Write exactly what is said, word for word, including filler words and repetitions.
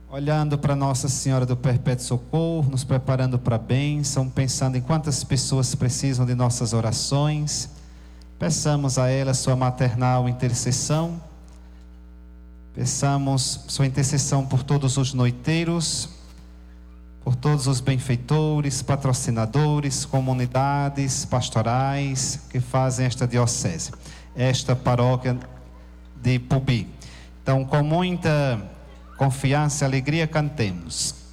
Olhando para Nossa Senhora do Perpétuo Socorro, nos preparando para a bênção, pensando em quantas pessoas precisam de nossas orações, peçamos a ela sua maternal intercessão, peçamos sua intercessão por todos os noiteiros, por todos os benfeitores, patrocinadores, comunidades pastorais que fazem esta diocese, esta paróquia de Pubi. Então, com muita confiança e alegria, cantemos.